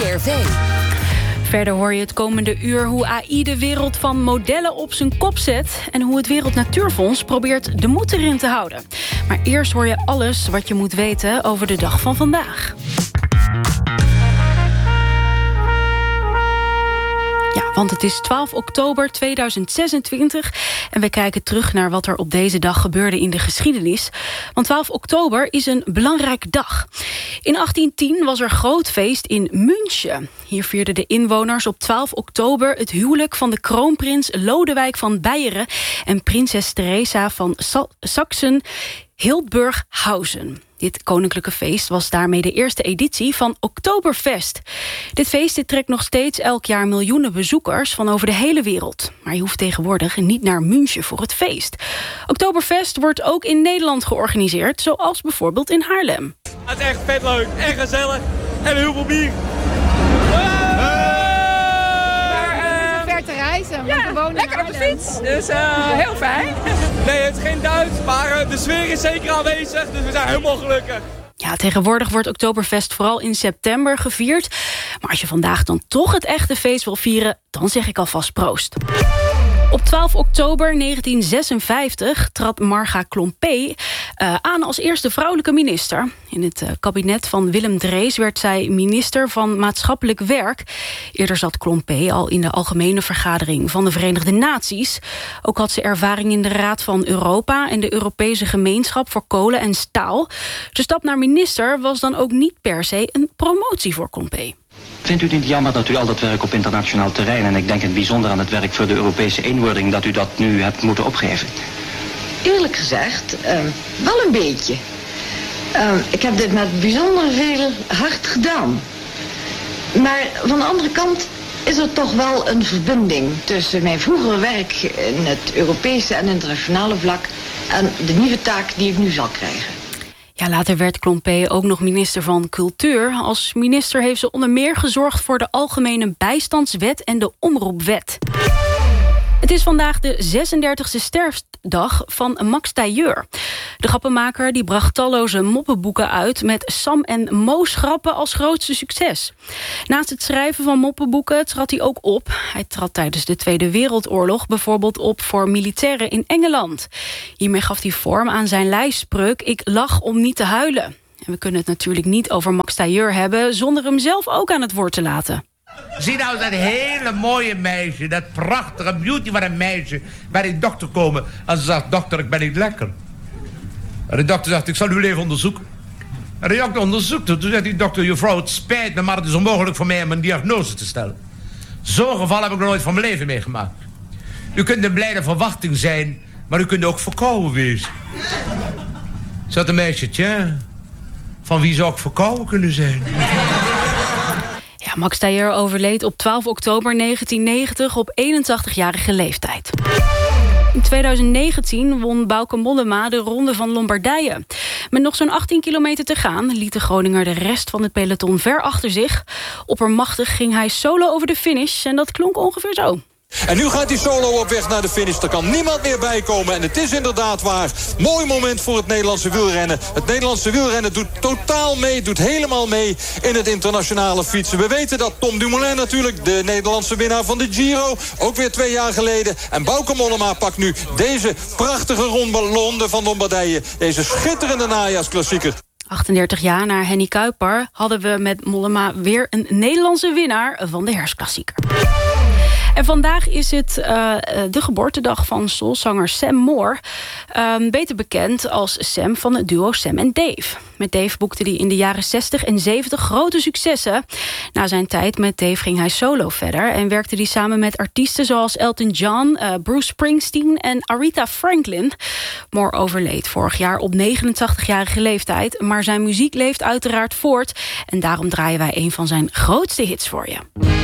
NCRV. Verder hoor je het komende uur hoe AI de wereld van modellen op zijn kop zet en hoe het Wereld Natuurfonds probeert de moed erin te houden. Maar eerst hoor je alles wat je moet weten over de dag van vandaag. Ja, want het is 12 oktober 2026 en we kijken terug naar wat er op deze dag gebeurde in de geschiedenis. Want 12 oktober is een belangrijke dag. In 1810 was er groot feest in München. Hier vierden de inwoners op 12 oktober het huwelijk van de kroonprins Lodewijk van Beieren en prinses Theresa van Sachsen-Hildburghausen. Dit koninklijke feest was daarmee de eerste editie van Oktoberfest. Dit feest trekt nog steeds elk jaar miljoenen bezoekers van over de hele wereld. Maar je hoeft tegenwoordig niet naar München voor het feest. Oktoberfest wordt ook in Nederland georganiseerd, zoals bijvoorbeeld in Haarlem. Het is echt vet leuk en gezellig en heel veel bier. Te reizen, want we wonen lekker op de fiets, dus heel fijn. Nee, het is geen Duits, maar de sfeer is zeker aanwezig, dus we zijn helemaal gelukkig. Ja, tegenwoordig wordt Oktoberfest vooral in september gevierd. Maar als je vandaag dan toch het echte feest wil vieren, dan zeg ik alvast proost. Op 12 oktober 1956 trad Marga Klompé aan als eerste vrouwelijke minister. In het kabinet van Willem Drees werd zij minister van Maatschappelijk Werk. Eerder zat Klompé al in de Algemene Vergadering van de Verenigde Naties. Ook had ze ervaring in de Raad van Europa en de Europese Gemeenschap voor Kolen en Staal. De stap naar minister was dan ook niet per se een promotie voor Klompé. Vindt u het niet jammer dat u al dat werk op internationaal terrein, en ik denk in het bijzonder aan het werk voor de Europese eenwording, dat u dat nu hebt moeten opgeven? Eerlijk gezegd, wel een beetje. Ik heb dit met bijzonder veel hart gedaan. Maar van de andere kant is er toch wel een verbinding tussen mijn vroegere werk in het Europese en internationale vlak en de nieuwe taak die ik nu zal krijgen. Ja, later werd Klompé ook nog minister van Cultuur. Als minister heeft ze onder meer gezorgd voor de Algemene Bijstandswet en de Omroepwet. Het is vandaag de 36e sterfdag van Max Tailleur. De grappenmaker die bracht talloze moppenboeken uit met Sam en Mo's grappen als grootste succes. Naast het schrijven van moppenboeken trad hij ook op. Hij trad tijdens de Tweede Wereldoorlog bijvoorbeeld op voor militairen in Engeland. Hiermee gaf hij vorm aan zijn lijfspreuk: ik lach om niet te huilen. En we kunnen het natuurlijk niet over Max Tailleur hebben zonder hem zelf ook aan het woord te laten. Zie nou dat hele mooie meisje, dat prachtige beauty van een meisje, bij de dokter komen en ze zegt: dokter, ik ben niet lekker. En de dokter zegt: ik zal uw leven onderzoeken. En de dokter onderzoekt het. Toen zegt die dokter: juffrouw, het spijt me, maar het is onmogelijk voor mij om een diagnose te stellen. Zo'n geval heb ik nog nooit van mijn leven meegemaakt. U kunt een blijde verwachting zijn, maar u kunt ook verkouden wezen. Zegt een meisje: tja, van wie zou ik verkouden kunnen zijn? Ja, Max Tailleur overleed op 12 oktober 1990 op 81-jarige leeftijd. In 2019 won Bauke Mollema de Ronde van Lombardije. Met nog zo'n 18 kilometer te gaan liet de Groninger de rest van het peloton ver achter zich. Oppermachtig ging hij solo over de finish en dat klonk ongeveer zo. En nu gaat hij solo op weg naar de finish. Er kan niemand meer bij komen. En het is inderdaad waar. Mooi moment voor het Nederlandse wielrennen. Het Nederlandse wielrennen doet totaal mee, doet helemaal mee in het internationale fietsen. We weten dat Tom Dumoulin natuurlijk, de Nederlandse winnaar van de Giro, ook weer 2 jaar geleden. En Bauke Mollema pakt nu deze prachtige ronde van Lombardije. Deze schitterende najaarsklassieker. 38 jaar na Henny Kuiper hadden we met Mollema weer een Nederlandse winnaar van de herfstklassieker. En vandaag is het de geboortedag van soulzanger Sam Moore. Beter bekend als Sam van het duo Sam en Dave. Met Dave boekte hij in de jaren 60 en 70 grote successen. Na zijn tijd met Dave ging hij solo verder en werkte hij samen met artiesten zoals Elton John, Bruce Springsteen en Aretha Franklin. Moore overleed vorig jaar op 89-jarige leeftijd, maar zijn muziek leeft uiteraard voort. En daarom draaien wij een van zijn grootste hits voor je.